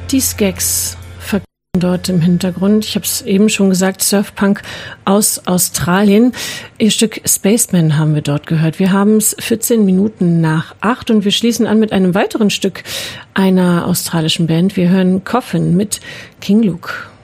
Die Skeks verkehren dort im Hintergrund. Ich habe es eben schon gesagt, Surfpunk aus Australien. Ihr Stück Spaceman haben wir dort gehört. Wir haben es 14 Minuten nach 8 und wir schließen an mit einem weiteren Stück einer australischen Band. Wir hören Coffin mit King Luke.